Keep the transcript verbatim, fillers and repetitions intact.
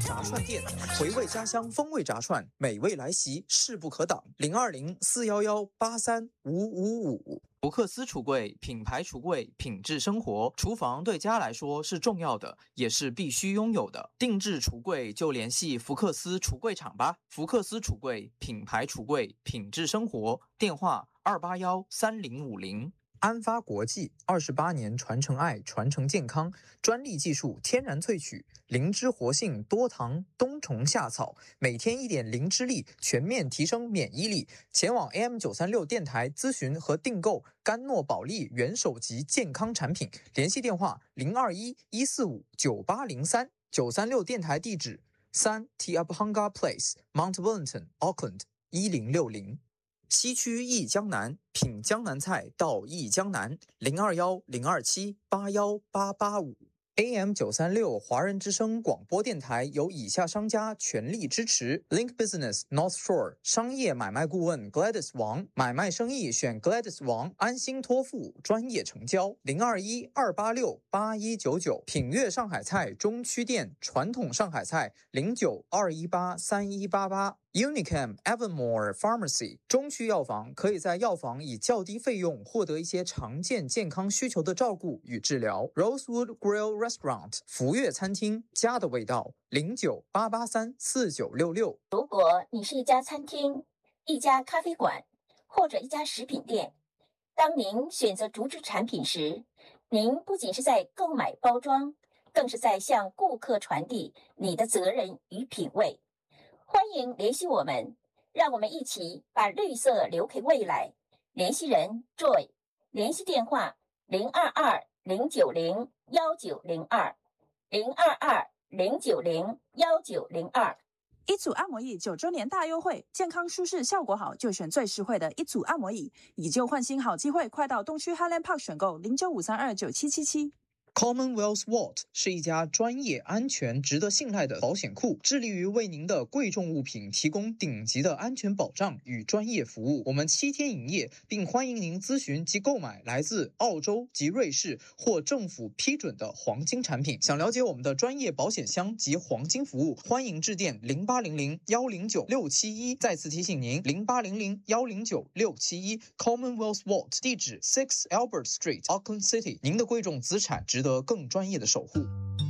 炸串店，回味家乡风味炸串，美味来袭，势不可挡。零二零四幺幺八三五五五。福克斯橱柜，品牌橱柜，品质生活。厨房对家来说是重要的，也是必须拥有的。定制橱柜就联系福克斯橱柜厂吧。福克斯橱柜，品牌橱柜，品质生活。电话二八幺三零五零。安发国际二十八年传承爱，传承健康，专利技术，天然萃取，灵芝活性，多糖，冬虫夏草，每天一点灵芝力，全面提升免疫力。前往 A M 九三六电台咨询和订购甘诺宝利元首级健康产品，联系电话零二一一四五九八零三。九三六电台地址三 Te Apahanga Place Mount Wellington Auckland 一零六零。西区忆江南，品江南菜到忆江南，零二幺零二七八幺八八五。A M 九三六华人之声广播电台由以下商家全力支持 ：Link Business North Shore 商业买卖顾问 Gladys 王，买卖生意选 Gladys 王，安心托付，专业成交。零二一二八六八一九九。品悦上海菜中区店传统上海菜零九二一八三一八八。Unicam Evermore Pharmacy 中区药房可以在药房以较低费用获得一些常见健康需求的照顾与治疗。Rosewood Grill Restaurant 福悦餐厅，家的味道，零九八八三四九六六。 如果你是一家餐厅、一家咖啡馆或者一家食品店，当您选择竹制产品时，您不仅是在购买包装，更是在向顾客传递你的责任与品味。欢迎联系我们，让我们一起把绿色留给未来。联系人 Joy， 联系电话零二二零九零幺九零二零二二零九零幺九零二。 一组按摩椅九周年大优惠，健康舒适效果好就选最实惠的一组按摩椅，以旧换新好机会，快到东区 Highland Park 选购零九五三二九七七七。 Commonwealth Vault 是一家专业、安全、值得信赖的保险库，致力于为您的贵重物品提供顶级的安全保障与专业服务。我们七天营业，并欢迎您咨询及购买来自澳洲及瑞士或政府批准的黄金产品。想了解我们的专业保险箱及黄金服务，欢迎致电零八零零幺零九六七一。再次提醒您，零八零零幺零九六七一。Commonwealth Vault 地址 Six Albert Street Auckland City。您的贵重资产值得更专业的守护。